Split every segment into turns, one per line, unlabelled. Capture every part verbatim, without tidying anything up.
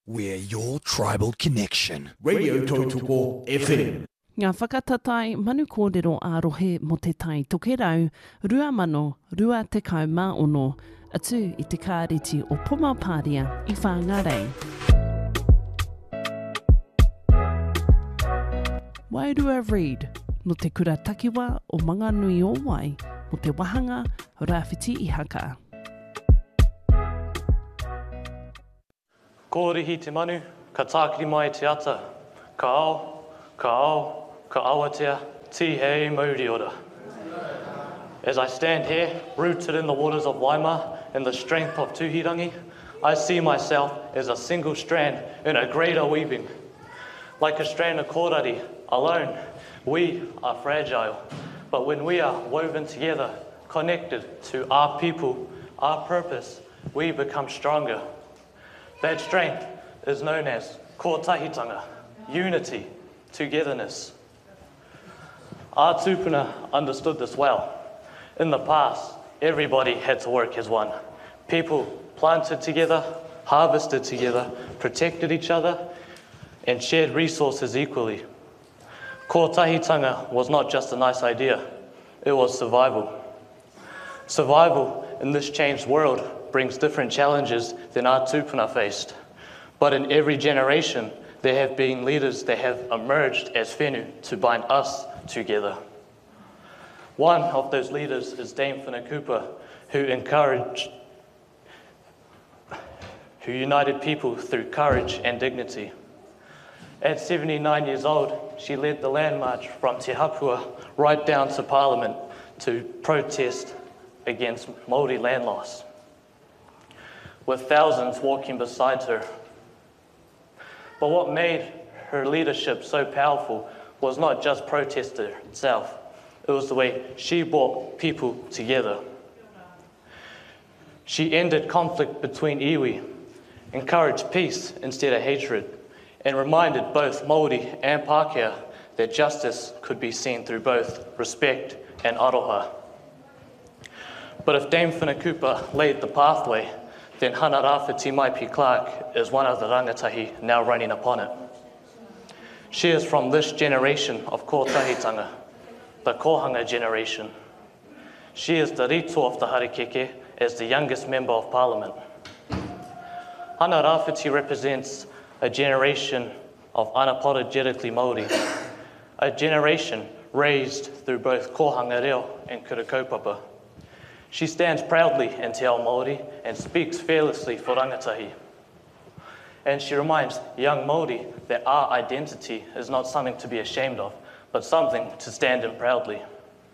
We're your tribal connection.
Radio Totoko F M.
Ngā whakatatai manu kōrero ārohe mo te tai tokerau, rua mano, rua tekau mā ono, atu i te kāreti o Pomapāria i Whāngarei. Wairua Reid, no te kura takiwa o Manganui o Wai, mo te wahanga Rāwhiti i haka.
Kōrihi te manu, ka tākiri mai te ata, ka ao, ka ao, ka awatea, tihei mauri ora. As I stand here, rooted in the waters of Waima and the strength of Tuhirangi, I see myself as a single strand in a greater weaving. Like a strand of kōrari, alone, we are fragile. But when we are woven together, connected to our people, our purpose, we become stronger. That strength is known as kōtahitanga, unity, togetherness. Our tūpuna understood this well. In the past, everybody had to work as one. People planted together, harvested together, protected each other, and shared resources equally. Kōtahitanga was not just a nice idea, it was survival. Survival in this changed world brings different challenges than our tūpuna faced. But in every generation, there have been leaders that have emerged as whenu to bind us together. One of those leaders is Dame Whenakupa, who encouraged, who united people through courage and dignity. At seventy-nine years old, she led the land march from Te Hapua right down to Parliament to protest against Māori land loss, with thousands walking beside her. But what made her leadership so powerful was not just protest itself, it was the way she brought people together. She ended conflict between iwi, encouraged peace instead of hatred, and reminded both Māori and Pākehā that justice could be seen through both respect and aroha. But if Dame Whenakupa laid the pathway, then Hana Rāwhiti Maipi Clark is one of the rangatahi now running upon it. She is from this generation of kōtahitanga, the kōhanga generation. She is the rito of the Harekeke as the youngest member of Parliament. Hana Rāwhiti represents a generation of unapologetically Māori, a generation raised through both kōhanga reo and kura kaupapa. She stands proudly in Te Ao Māori and speaks fearlessly for rangatahi. And she reminds young Māori that our identity is not something to be ashamed of, but something to stand in proudly.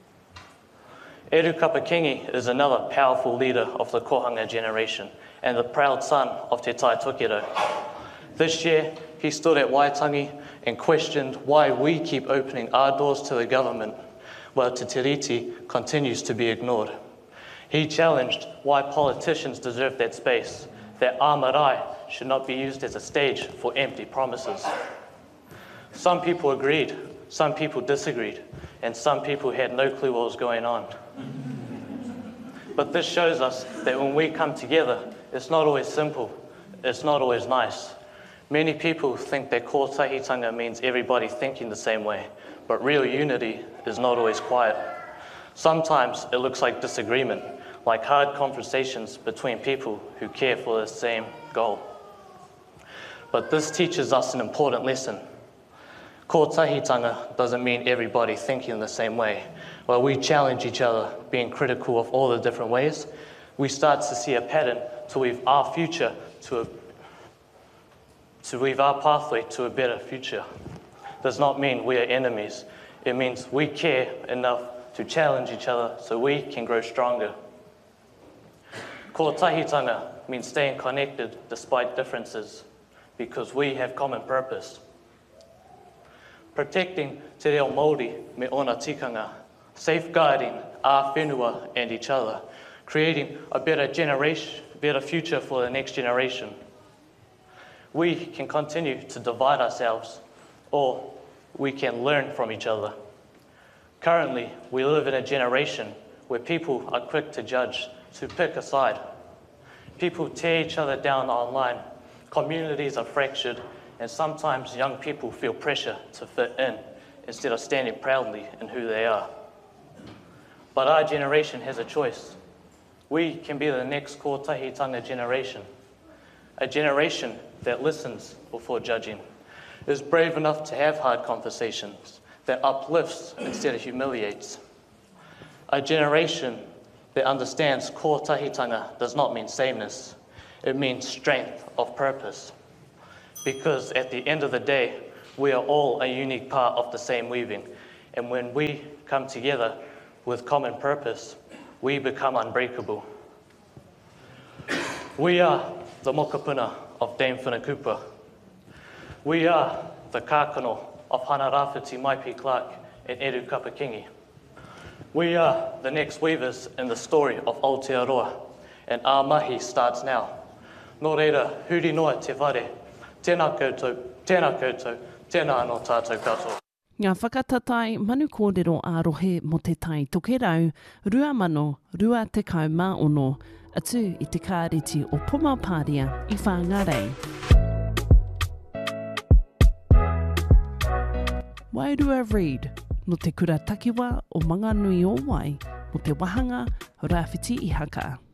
Eru Kapakingi is another powerful leader of the kōhanga generation and the proud son of Te Tai Tokerau. This year, he stood at Waitangi and questioned why we keep opening our doors to the government while Te Tiriti continues to be ignored. He challenged why politicians deserve that space, that our marae should not be used as a stage for empty promises. Some people agreed, some people disagreed, and some people had no clue what was going on. But this shows us that when we come together, it's not always simple, it's not always nice. Many people think that kōtahitanga means everybody thinking the same way, but real unity is not always quiet. Sometimes it looks like disagreement, like hard conversations between people who care for the same goal. But this teaches us an important lesson. Kōtahitanga doesn't mean everybody thinking the same way. While we challenge each other, being critical of all the different ways, we start to see a pattern to weave our future to a, to weave our pathway to a better future. Does not mean we are enemies. It means we care enough to challenge each other so we can grow stronger. Kōtahitanga means staying connected despite differences, because we have common purpose. Protecting te reo Māori me ona tikanga, safeguarding our whenua and each other, creating a better generation, better future for the next generation. We can continue to divide ourselves, or we can learn from each other. Currently, we live in a generation where people are quick to judge, to pick a side. People tear each other down online, Communities are fractured, and sometimes young people feel pressure to fit in instead of standing proudly in who they are. But our generation has a choice. We can be the next kōtahitanga generation, a generation that listens before judging, is brave enough to have hard conversations, that uplifts instead of humiliates. A generation that understands kōtahitanga does not mean sameness. It means strength of purpose. Because at the end of the day, we are all a unique part of the same weaving. And when we come together with common purpose, we become unbreakable. We are the mokopuna of Dame Whenakupa. We are the kākano of Hana Rāwhiti Maipi Clark and Eru Kapakingi. We are the next weavers in the story of Aotearoa, and our mahi starts now. Nō reira, huri noa te whare, tēnā koutou, tēnā koutou, tēnā anō tātou katoa.
Ngā whakatatai manu kōrero ārohe mo te tai tokerau, rua mano, rua te kau mā ono, atu i te kāreti o Pumapāria i Whāngarei. Wairua Reid, no te kura takiwa o Manganui o Wai, mo te wahanga Rāwhiti i Haka.